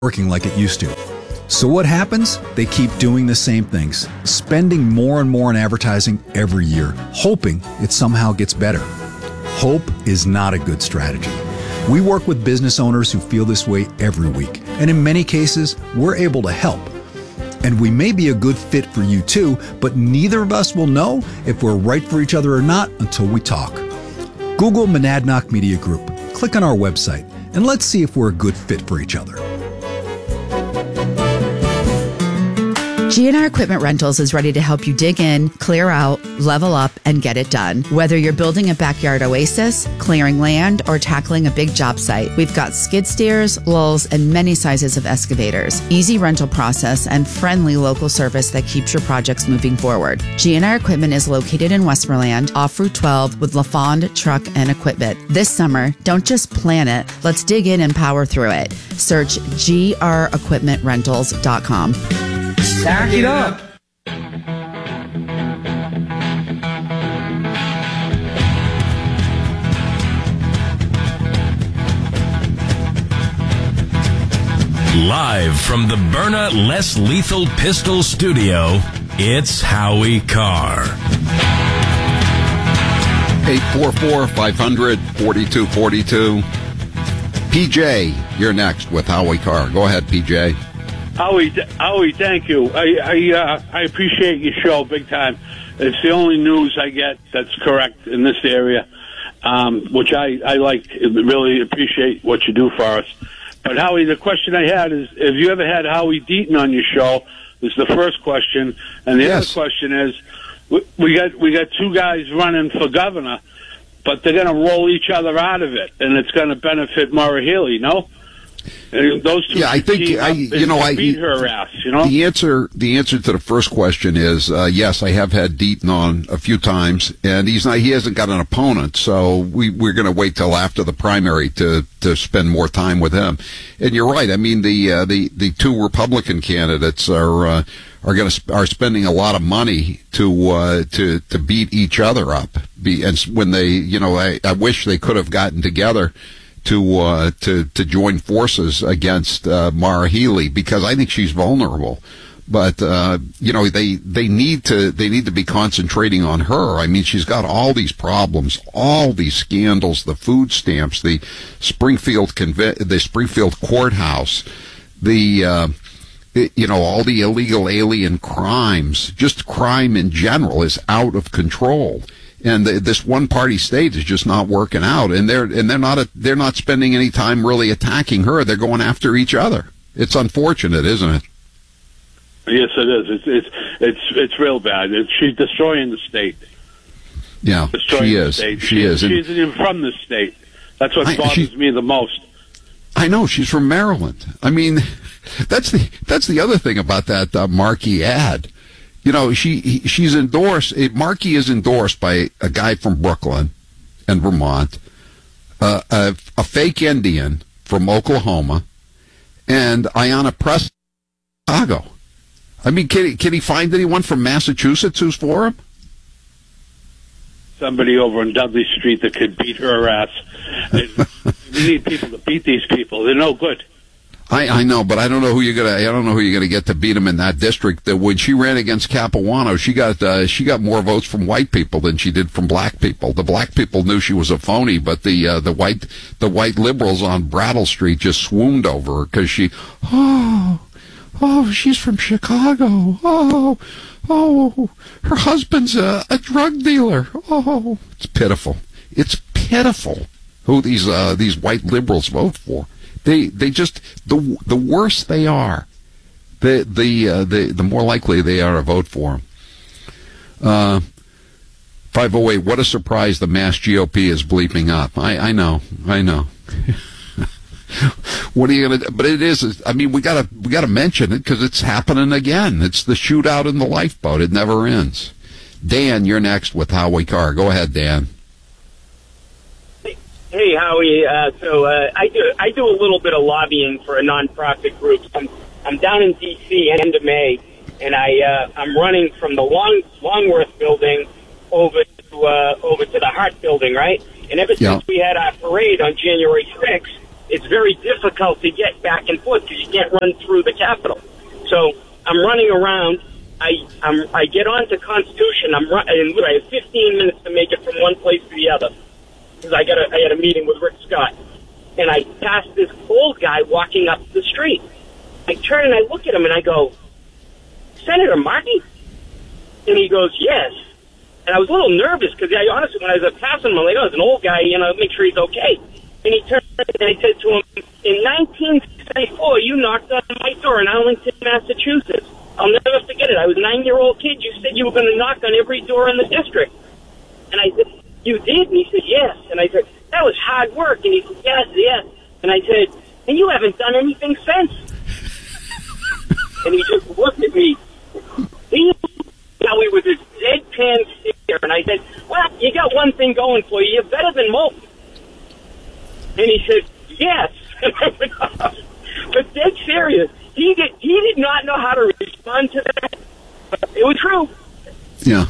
working like it used to. So what happens? They keep doing the same things, spending more and more on advertising every year, hoping it somehow gets better. Hope is not a good strategy. We work with business owners who feel this way every week, and in many cases, we're able to help. And we may be a good fit for you too, but neither of us will know if we're right for each other or not until we talk. Google Monadnock Media Group, click on our website, and let's see if we're a good fit for each other. GNR Equipment Rentals is ready to help you dig in, clear out, level up, and get it done. Whether you're building a backyard oasis, clearing land, or tackling a big job site, we've got skid steers, lulls, and many sizes of excavators. Easy rental process and friendly local service that keeps your projects moving forward. GNR Equipment is located in Westmoreland, off Route 12 with LaFond Truck and Equipment. This summer, don't just plan it, let's dig in and power through it. Search grequipmentrentals.com. Back it up. Live from the Byrna Less Lethal Pistol Studio, it's Howie Carr. 844-500-4242. PJ, you're next with Howie Carr. Go ahead, PJ. Howie, thank you. I appreciate your show big time. It's the only news I get that's correct in this area, which I like. Really appreciate what you do for us. But Howie, the question I had is: have you ever had Howie Deaton on your show? This is the first question, and the other question is: we got two guys running for governor, but they're going to roll each other out of it, and it's going to benefit Maura Healey. No. Those two, I think beat her ass. The answer to the first question is yes. I have had Deaton on a few times, and he hasn't got an opponent, so we're going to wait till after the primary to spend more time with him. And you're right. I mean, the two Republican candidates are spending a lot of money to beat each other up. And when they, I wish they could have gotten together to join forces against Maura Healey, because I think she's vulnerable. But they need to be concentrating on her. I mean, she's got all these problems, all these scandals, the food stamps, the Springfield courthouse, all the illegal alien crimes. Just crime in general is out of control. And this one-party state is just not working out, and they're not spending any time really attacking her. They're going after each other. It's unfortunate, isn't it? Yes, it is. It's real bad. She's destroying the state. Yeah, she is. She is. She's even from the state. That's what bothers me the most. I know, she's from Maryland. I mean, that's the other thing about that Markey ad. She's endorsed. Markey is endorsed by a guy from Brooklyn and Vermont, a fake Indian from Oklahoma, and Ayanna Pressley from Chicago. I mean, can he find anyone from Massachusetts who's for him? Somebody over on Dudley Street that could beat her ass. We need people to beat these people. They're no good. I know, but I don't know who you're gonna get to beat him in that district. That when she ran against Capuano, she got more votes from white people than she did from black people. The black people knew she was a phony, but the white liberals on Brattle Street just swooned over her because she's from Chicago. Her husband's a drug dealer. It's pitiful. It's pitiful who these white liberals vote for. They just the worse they are, the more likely they are to vote for them. 508. What a surprise! The Mass GOP is bleeping up. I know. What are you gonna? But it is. I mean, we gotta mention it because it's happening again. It's the shootout in the lifeboat. It never ends. Dan, you're next with Howie Carr. Go ahead, Dan. Hey, Howie. I do a little bit of lobbying for a nonprofit group. I'm down in D.C. end of May, and I'm running from the Longworth building over to the Hart building, right? And ever since we had our parade on January 6th, it's very difficult to get back and forth because you can't run through the Capitol. So I'm running around. I get onto Constitution. And I have 15 minutes to make it from one place to the other because I had a meeting with Rick Scott. And I pass this old guy walking up the street. I turn and I look at him and I go, Senator Markey? And he goes, yes. And I was a little nervous because honestly, when I was passing him, I'm like, oh, it's an old guy, make sure he's okay. And he turned and I said to him, in 1974, you knocked on my door in Arlington, Massachusetts. I'll never forget it. I was a 9-year-old kid. You said you were going to knock on every door in the district. And I said, you did? And he said, yes. And I said, that was hard work. And he said, yes. And I said, and you haven't done anything since. And he just looked at me. He was this deadpan stare. And I said, well, you got one thing going for you. You're better than most. And he said, yes. And I went, oh. But dead serious. He did not know how to respond to that. It was true. Yeah.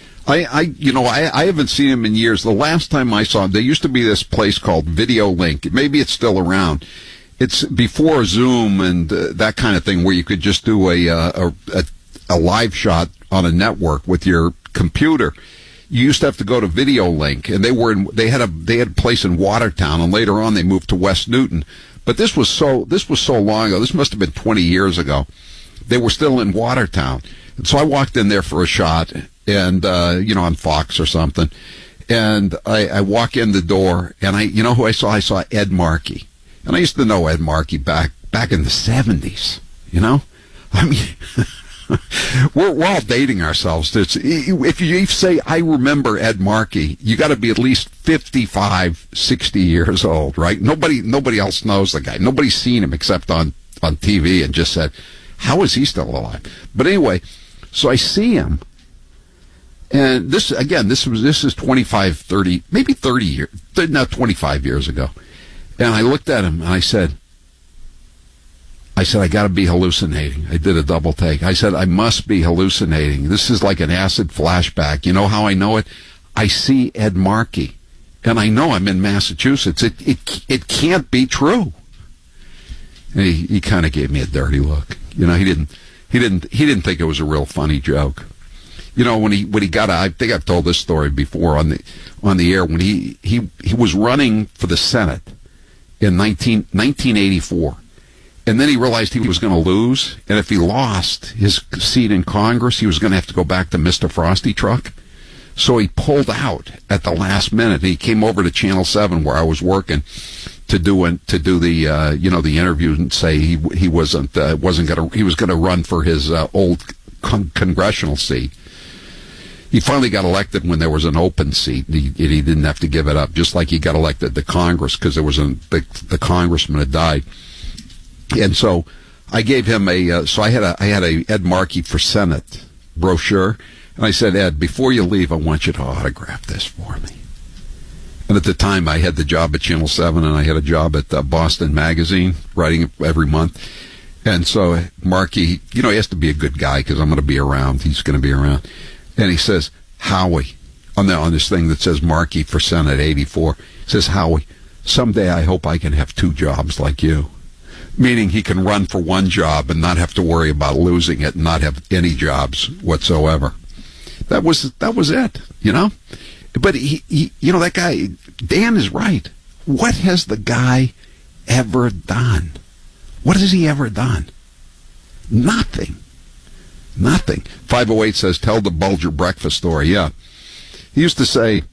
I haven't seen him in years. The last time I saw him, there used to be this place called Video Link. Maybe it's still around. It's before Zoom and that kind of thing, where you could just do a live shot on a network with your computer. You used to have to go to Video Link, and they had a place in Watertown, and later on they moved to West Newton. But this was so long ago. This must have been 20 years ago. They were still in Watertown. And so I walked in there for a shot, and on Fox or something. And I walk in the door, and who I saw? I saw Ed Markey. And I used to know Ed Markey back in the 70s, I mean, we're all dating ourselves. If you say, I remember Ed Markey, you got to be at least 55, 60 years old, right? Nobody else knows the guy. Nobody's seen him except on TV and just said, how is he still alive? But anyway, so I see him. And this is 25, 30, maybe 30 years, not 25 years ago. And I looked at him and I said, I got to be hallucinating. I did a double take. I said, I must be hallucinating. This is like an acid flashback. You know how I know it? I see Ed Markey, and I know I'm in Massachusetts. It can't be true. And he kind of gave me a dirty look. He didn't think it was a real funny joke. When he got, I think I've told this story before on the air, when he was running for the Senate in 1984. And then he realized he was going to lose, and if he lost his seat in Congress, he was going to have to go back to Mr. Frosty Truck. So he pulled out at the last minute. He came over to Channel 7 where I was working to do the the interview and say he was going to run for his old congressional seat. He finally got elected when there was an open seat. He didn't have to give it up, just like he got elected to Congress because there was the congressman had died. And so I gave him I had a Ed Markey for Senate brochure, and I said, Ed, before you leave, I want you to autograph this for me. And at the time, I had the job at Channel 7, and I had a job at Boston Magazine, writing every month. And so Markey, he has to be a good guy because I'm going to be around. He's going to be around. And he says, Howie, on this thing that says Markey for Senate 84, he says, Howie, someday I hope I can have 2 jobs like you. Meaning he can run for one job and not have to worry about losing it and not have any jobs whatsoever. That was it, But he that guy, Dan is right. What has the guy ever done? What has he ever done? Nothing. 508 says, tell the Bulger breakfast story. Yeah. He used to say,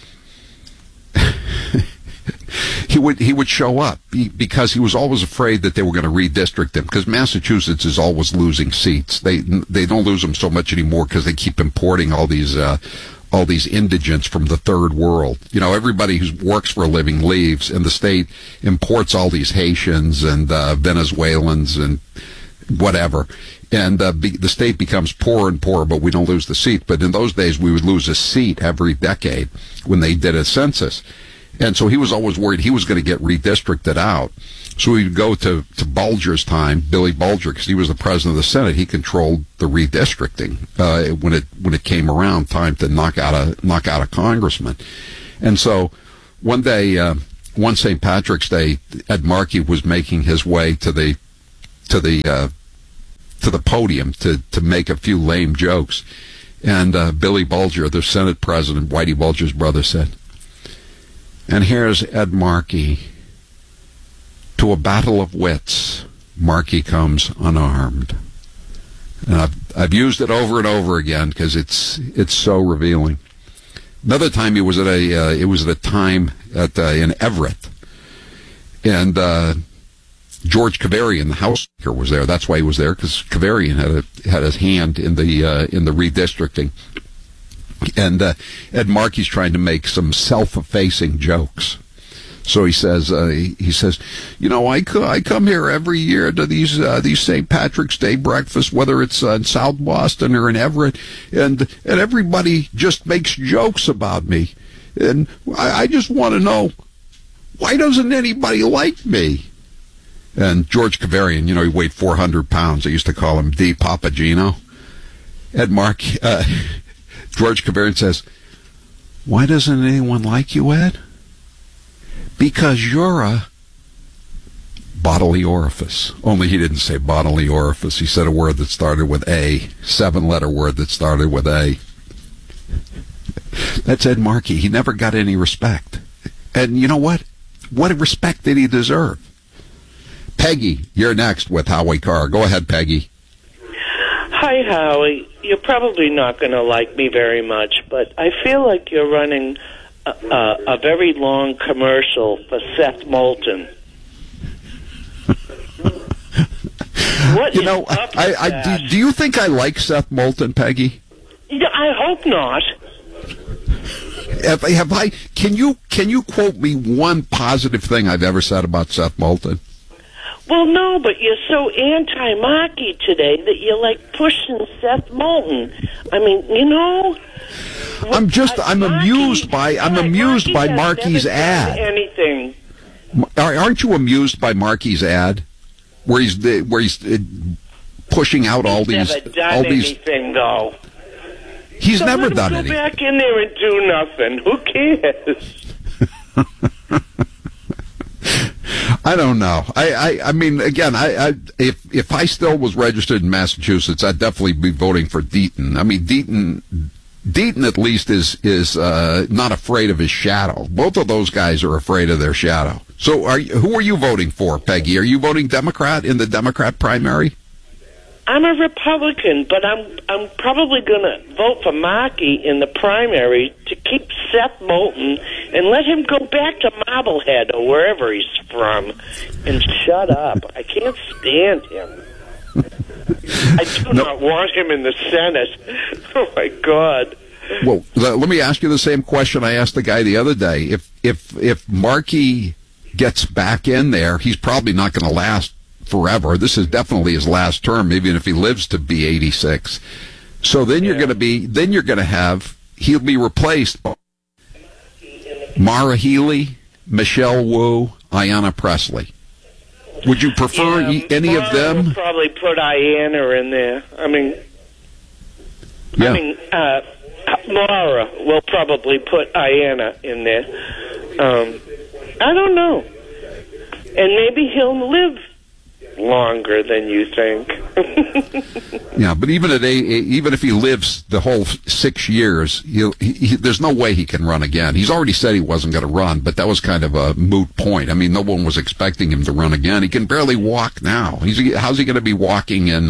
he would show up because he was always afraid that they were going to redistrict him, because Massachusetts is always losing seats. They don't lose them so much anymore because they keep importing all these indigents from the third world. Everybody who works for a living leaves, and the state imports all these Haitians and Venezuelans and whatever. And the state becomes poorer and poorer, but we don't lose the seat. But in those days, we would lose a seat every decade when they did a census. And so he was always worried he was going to get redistricted out. So he would go to Bulger's time, Billy Bulger, because he was the president of the Senate. He controlled the redistricting when it came around time to knock out a congressman. And so one day one St. Patrick's Day, Ed Markey was making his way to the podium to make a few lame jokes, and Billy Bulger, the Senate president, Whitey Bulger's brother, said, "And here's Ed Markey. To a battle of wits, Markey comes unarmed." And I've used it over and over again because it's so revealing. Another time, it was at a time in Everett, and George Kavarian, the House Speaker, was there. That's why he was there, because Kavarian had his hand in the redistricting, and Ed Markey's trying to make some self-effacing jokes. So he says, you know, I come here every year to these St. Patrick's Day breakfasts, whether it's in South Boston or in Everett, and everybody just makes jokes about me, and I just want to know, why doesn't anybody like me? And George Kavarian, you know, he weighed 400 pounds. They used to call him D. Papagino. George Kavarian says, "Why doesn't anyone like you, Ed? Because you're a bodily orifice." Only he didn't say bodily orifice. He said a word that started with A, 7-letter word that started with A. That's Ed Markey. He never got any respect. And you know what? What respect did he deserve? Peggy, you're next with Howie Carr. Go ahead, Peggy. Hi, Howie. You're probably not going to like me very much, but I feel like you're running a very long commercial for Seth Moulton. What you know, do you think I like Seth Moulton, Peggy? Yeah, I hope not. Have I? Can you quote me one positive thing I've ever said about Seth Moulton? Well, no, but you're so anti-Markey today that you're like pushing Seth Moulton. I mean, you know. I'm amused by Markey's ad. Anything? Aren't you amused by Markey's ad, where he's pushing out all these? He's never done anything, though. He's never done anything. Go back in there and do nothing. Who cares? I don't know. I mean, again, if I still was registered in Massachusetts, I'd definitely be voting for Deaton. I mean, Deaton at least is not afraid of his shadow. Both of those guys are afraid of their shadow. So who are you voting for, Peggy? Are you voting Democrat in the Democrat primary? I'm a Republican, but I'm probably going to vote for Markey in the primary to keep Seth Moulton and let him go back to Marblehead or wherever he's from and shut up. I can't stand him. I do not want him in the Senate. Oh, my God. Well, let me ask you the same question I asked the guy the other day. If Markey gets back in there, he's probably not going to last forever. This is definitely his last term, even if he lives to be 86. So then he'll be replaced by Mara Healey, Michelle Wu, Ayanna Pressley. Would you prefer any of them? Will probably put Ayanna in there. Mara will probably put Ayanna in there. I don't know. And maybe he'll live longer than you think. Yeah, but even if he lives the whole 6 years, there's no way he can run again. He's already said he wasn't going to run, but that was kind of a moot point. I mean, no one was expecting him to run again. He can barely walk now. How's he going to be walking in?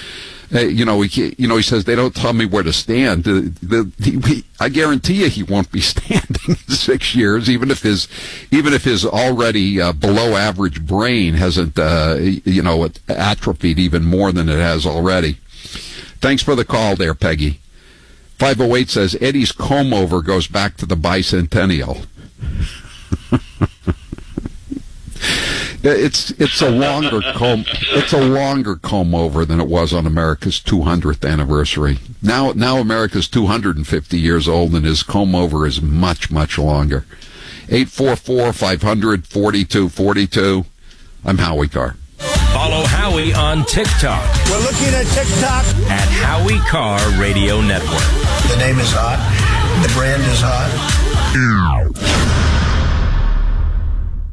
He says they don't tell me where to stand. I guarantee you he won't be standing in 6 years, even if his already below average brain hasn't atrophied even more than it has already. Thanks for the call there, Peggy. 508 says Eddie's comb over goes back to the bicentennial. It's a longer comb over than it was on America's 200th anniversary. Now America's 250 years old, and his comb over is much, much longer. 844-500-4242. I'm Howie Carr. Follow Howie on TikTok. We're looking at TikTok at Howie Carr Radio Network. The name is hot. The brand is hot.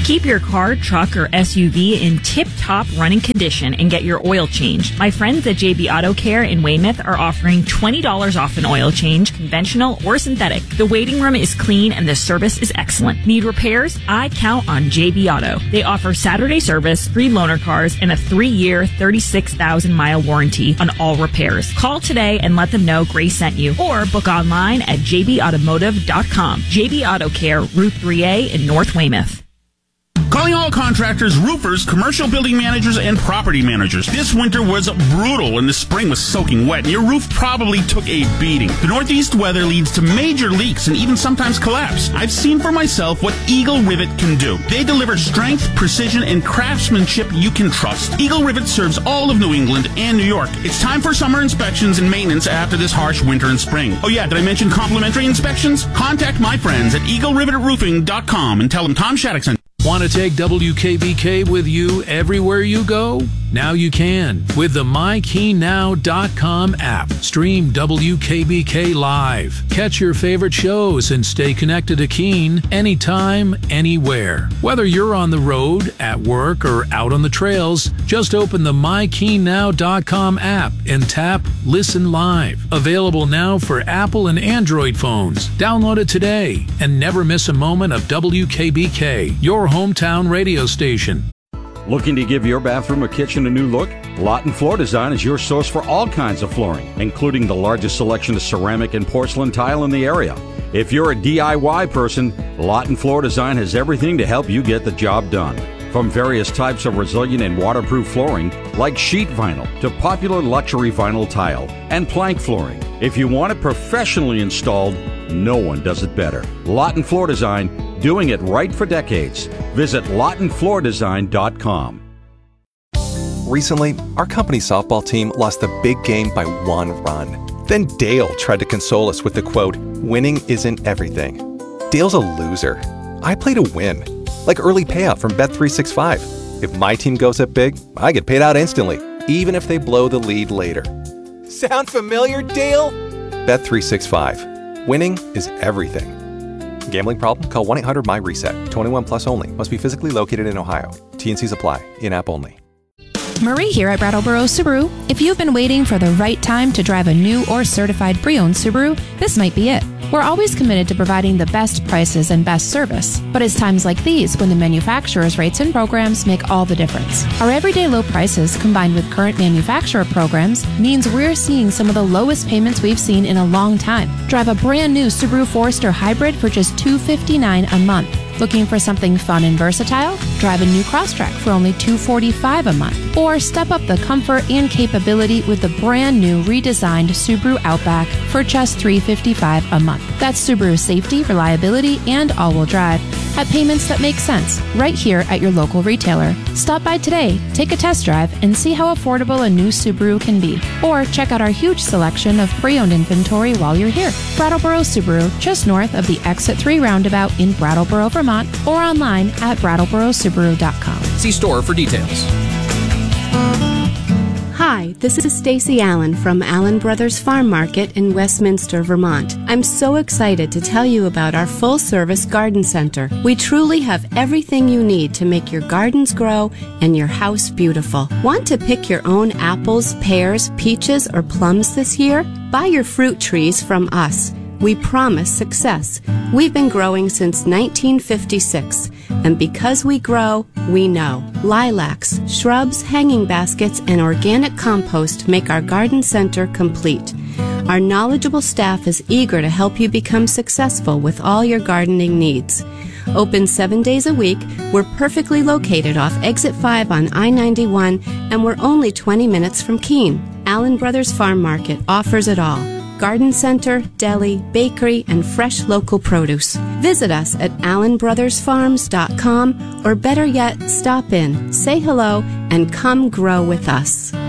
Keep your car, truck, or SUV in tip-top running condition and get your oil changed. My friends at JB Auto Care in Weymouth are offering $20 off an oil change, conventional or synthetic. The waiting room is clean and the service is excellent. Need repairs? I count on JB Auto. They offer Saturday service, free loaner cars, and a 3-year, 36,000-mile warranty on all repairs. Call today and let them know Grace sent you, or book online at jbautomotive.com. JB Auto Care, Route 3A in North Weymouth. Calling all contractors, roofers, commercial building managers, and property managers. This winter was brutal and the spring was soaking wet, and your roof probably took a beating. The northeast weather leads to major leaks and even sometimes collapse. I've seen for myself what Eagle Rivet can do. They deliver strength, precision, and craftsmanship you can trust. Eagle Rivet serves all of New England and New York. It's time for summer inspections and maintenance after this harsh winter and spring. Oh yeah, did I mention complimentary inspections? Contact my friends at EagleRivetRoofing.com and tell them Tom Shattuck sent. Want to take WKBK with you everywhere you go? Now you can with the MyKeyNow.com app. Stream WKBK live. Catch your favorite shows and stay connected to Keene anytime, anywhere. Whether you're on the road, at work, or out on the trails, just open the MyKeyNow.com app and tap Listen Live. Available now for Apple and Android phones. Download it today and never miss a moment of WKBK, your hometown radio station. Looking to give your bathroom or kitchen a new look? Lawton Floor Design is your source for all kinds of flooring, including the largest selection of ceramic and porcelain tile in the area. If you're a DIY person, Lawton Floor Design has everything to help you get the job done. From various types of resilient and waterproof flooring, like sheet vinyl, to popular luxury vinyl tile and plank flooring. If you want it professionally installed, no one does it better. Lawton Floor Design, doing it right for decades. Visit LawtonFloorDesign.com. Recently, our company's softball team lost the big game by 1 run. Then Dale tried to console us with the quote, "Winning isn't everything." Dale's a loser. I play to win. Like early payout from Bet365. If my team goes up big, I get paid out instantly, even if they blow the lead later. Sound familiar, Dale? Bet365. Winning is everything. Gambling problem? Call 1-800-MY-RESET. 21 plus only. Must be physically located in Ohio. T&Cs apply. In-app only. Marie here at Brattleboro Subaru. If you've been waiting for the right time to drive a new or certified pre-owned Subaru, this might be it. We're always committed to providing the best prices and best service, but it's times like these when the manufacturer's rates and programs make all the difference. Our everyday low prices combined with current manufacturer programs means we're seeing some of the lowest payments we've seen in a long time. Drive a brand new Subaru Forester Hybrid for just $259 a month. Looking for something fun and versatile? Drive a new Crosstrek for only $245 a month. Or step up the comfort and capability with the brand new redesigned Subaru Outback for just $355 a month. That's Subaru safety, reliability, and all-wheel drive at payments that make sense right here at your local retailer. Stop by today, take a test drive, and see how affordable a new Subaru can be. Or check out our huge selection of pre-owned inventory while you're here. Brattleboro Subaru, just north of the Exit 3 roundabout in Brattleboro, Vermont, or online at BrattleboroSubaru.com. See store for details. Hi, this is Stacy Allen from Allen Brothers Farm Market in Westminster, Vermont. I'm so excited to tell you about our full-service garden center. We truly have everything you need to make your gardens grow and your house beautiful. Want to pick your own apples, pears, peaches, or plums this year? Buy your fruit trees from us. We promise success. We've been growing since 1956, and because we grow, we know. Lilacs, shrubs, hanging baskets, and organic compost make our garden center complete. Our knowledgeable staff is eager to help you become successful with all your gardening needs. Open 7 days a week, we're perfectly located off Exit 5 on I-91, and we're only 20 minutes from Keene. Allen Brothers Farm Market offers it all. Garden center, deli, bakery, and fresh local produce. Visit us at allenbrothersfarms.com, or better yet, stop in, say hello, and come grow with us.